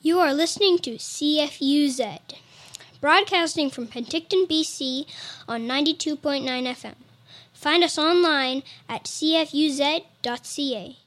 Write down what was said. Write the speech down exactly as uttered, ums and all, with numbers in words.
You are listening to C F U Z, broadcasting from Penticton, B C on ninety-two point nine F M. Find us online at c f u z dot c a.